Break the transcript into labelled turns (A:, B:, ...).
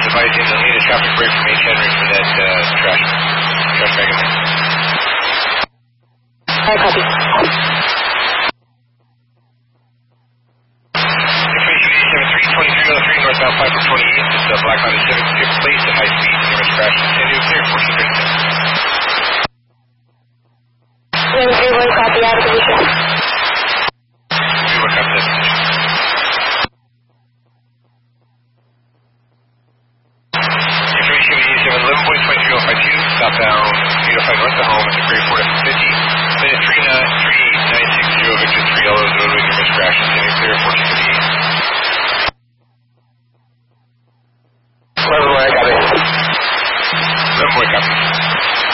A: advising you'll need a traffic break from H. Henry for that trash bag in there.
B: Copy.
A: Information 873-2303 northbound 528. It's a black Honda Civic, 6th place at high speed. Nearest crash continue clear, 1436.
B: 131, copy, out of position.